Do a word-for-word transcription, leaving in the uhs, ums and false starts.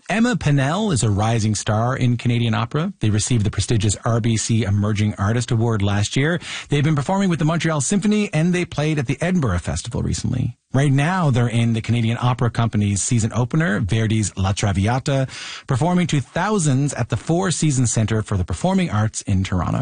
Emma Pennell is a rising star in Canadian opera. They received the prestigious R B C Emerging Artist Award last year. They've been performing with the Montreal Symphony, and they played at the Edinburgh Festival recently. Right now, they're in the Canadian Opera Company's season opener, Verdi's La Traviata, performing to thousands at the Four Seasons Centre for the Performing Arts in Toronto.